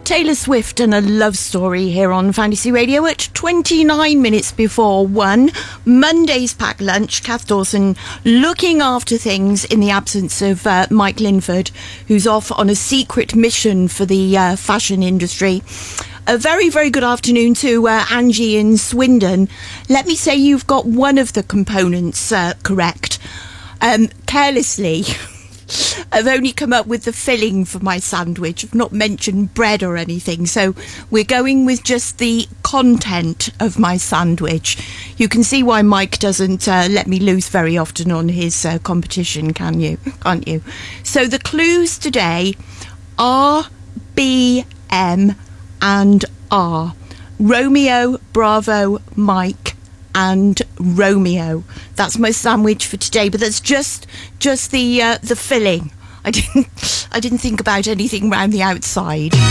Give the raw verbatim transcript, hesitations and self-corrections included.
Taylor Swift and a love story here on Fantasy Radio at twenty-nine minutes before one. Monday's packed lunch. Kath Dawson looking after things in the absence of uh, Mike Linford, who's off on a secret mission for the uh, fashion industry. A very, very good afternoon to uh, Angie in Swindon. Let me say you've got one of the components uh, correct. Um, carelessly, I've only come up with the filling for my sandwich. I've not mentioned bread or anything. So we're going with just the content of my sandwich. You can see why Mike doesn't uh, let me loose very often on his uh, competition, can you? Can't you? So the clues today are B, M and R. Romeo, Bravo, Mike and Romeo. That's my sandwich for today, but that's just just the uh, the filling. I didn't I didn't think about anything round the outside.